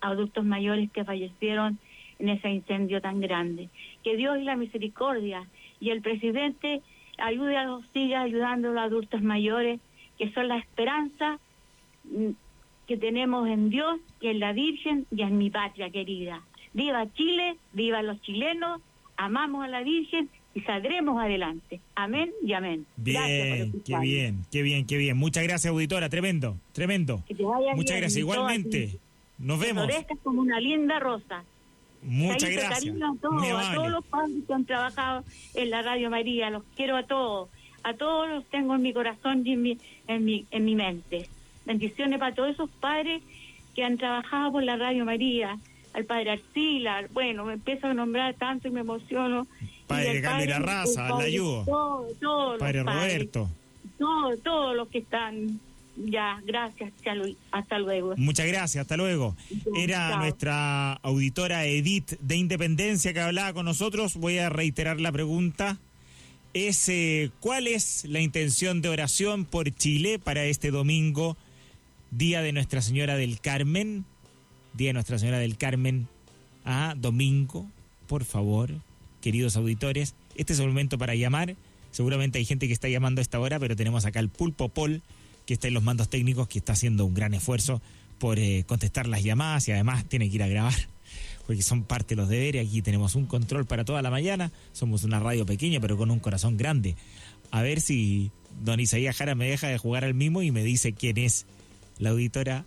adultos mayores que fallecieron en ese incendio tan grande. Que Dios y la misericordia y el presidente siga ayudando a los adultos mayores, que son la esperanza que tenemos en Dios y en la Virgen y en mi patria querida. Viva Chile, viva los chilenos, amamos a la Virgen y saldremos adelante. Amén y amén. Bien, qué bien. Muchas gracias, auditora, tremendo. Que te vaya Muchas bien, gracias, igualmente. Nos vemos. Florezcas como una linda rosa. Muchas gracias. A todos los padres que han trabajado en la Radio María, los quiero a todos los tengo en mi corazón y en mi mente. Bendiciones para todos esos padres que han trabajado por la Radio María, al padre Arcila, bueno, me empiezo a nombrar tanto y me emociono. Padre Carlos Raza, la ayudo. Todos padre los padres, Roberto. Todos los que están. Ya, gracias, hasta luego. Muchas gracias, hasta luego. Era nuestra auditora Edith de Independencia que hablaba con nosotros. Voy a reiterar la pregunta. ¿Cuál es la intención de oración por Chile para este domingo, Día de Nuestra Señora del Carmen? Día de Nuestra Señora del Carmen, domingo, por favor, queridos auditores. Este es el momento para llamar. Seguramente hay gente que está llamando a esta hora, pero tenemos acá el Pulpo Paul, que está en los mandos técnicos, que está haciendo un gran esfuerzo por contestar las llamadas y además tiene que ir a grabar, porque son parte de los deberes. Aquí tenemos un control para toda la mañana, somos una radio pequeña pero con un corazón grande. A ver si don Isaías Jara me deja de jugar al mimo y me dice quién es la auditora.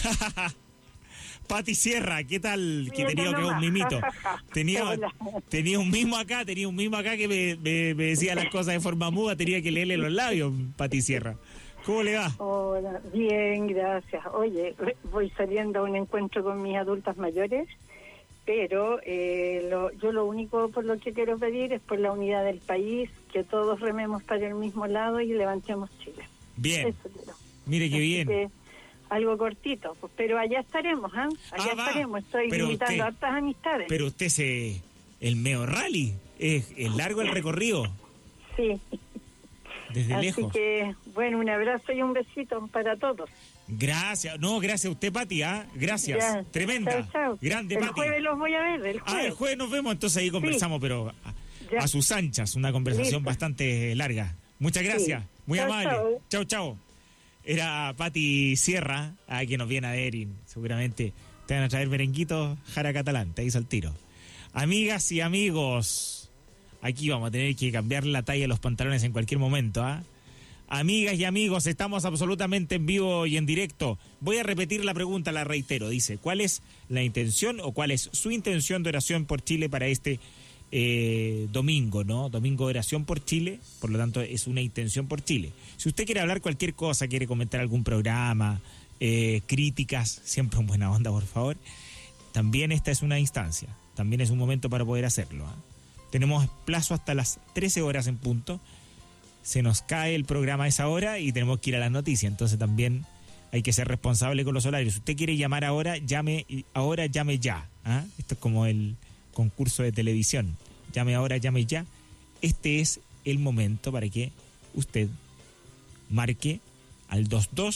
Pati Sierra, ¿qué tal? Que tenía que un mimito. Tenía un mimo acá que me decía las cosas de forma muda, tenía que leerle los labios, Pati Sierra. ¿Cómo le va? Hola, bien, gracias. Oye, voy saliendo a un encuentro con mis adultas mayores, pero yo lo único por lo que quiero pedir es por la unidad del país, que todos rememos para el mismo lado y levantemos Chile. Bien. Eso quiero. Mire qué bien. Que, algo cortito, pues, pero allá estaremos, estaremos. Estoy invitando a hartas amistades. Pero usted el Meo Rally, es largo el recorrido. Sí. Desde lejos. Así que, bueno, un abrazo y un besito para todos. Gracias. No, gracias a usted, Pati, Gracias. Ya. Tremenda. Chao. Grande, el Pati. Jueves los voy a ver, el jueves nos vemos, entonces ahí conversamos, pero a sus anchas, una conversación bastante larga. Muchas gracias. Sí. Muy amable. Chau. Era Pati Sierra, que nos viene a ver y seguramente te van a traer merenguitos Jara Catalán, te hizo el tiro. Amigas y amigos, aquí vamos a tener que cambiar la talla de los pantalones en cualquier momento, Amigas y amigos, estamos absolutamente en vivo y en directo. Voy a repetir la pregunta, la reitero. Dice, ¿cuál es la intención o cuál es su intención de oración por Chile para este domingo, ¿no? Domingo de oración por Chile, por lo tanto es una intención por Chile. Si usted quiere hablar cualquier cosa, quiere comentar algún programa, críticas, siempre en buena onda, por favor, también esta es una instancia, también es un momento para poder hacerlo. Tenemos plazo hasta las 13 horas en punto, se nos cae el programa a esa hora y tenemos que ir a las noticias, entonces también hay que ser responsable con los horarios. Si usted quiere llamar ahora, llame ya. Esto es como el concurso de televisión. Llame ahora, llame ya. Este es el momento para que usted marque al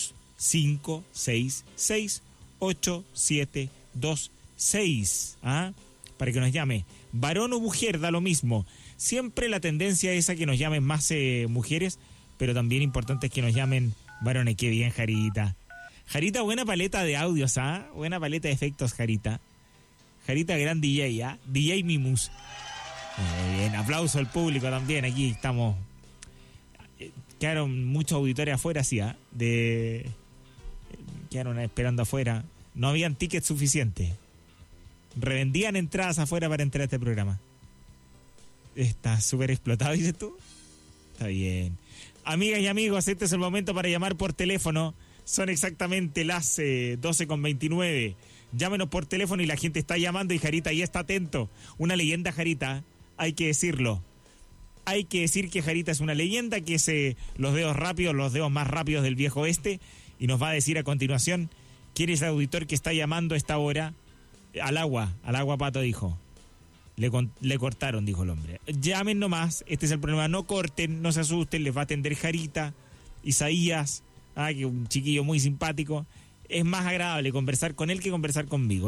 225668726, para que nos llame. Varón o mujer, da lo mismo. Siempre la tendencia es a que nos llamen más mujeres, pero también importante es que nos llamen varones. Qué bien, Jarita. Jarita, buena paleta de audios, buena paleta de efectos, Jarita. Jarita, gran DJ, DJ Mimus. Muy bien, aplauso al público también. Aquí estamos. Quedaron muchos auditores afuera, sí, quedaron esperando afuera. No habían tickets suficientes. Revendían entradas afuera para entrar a este programa. Está súper explotado, dices tú. Está bien. Amigas y amigos, este es el momento para llamar por teléfono. Son exactamente las 12:29. Llámenos por teléfono y la gente está llamando y Jarita ya está atento. Una leyenda, Jarita, hay que decirlo. Hay que decir que Jarita es una leyenda, que es los dedos rápidos, los dedos más rápidos del viejo oeste. Y nos va a decir a continuación quién es el auditor que está llamando a esta hora. Al agua, Pato dijo. Le cortaron, dijo el hombre. Llamen nomás, este es el problema. No corten, no se asusten, les va a atender Jarita, Isaías, que un chiquillo muy simpático. Es más agradable conversar con él que conversar conmigo.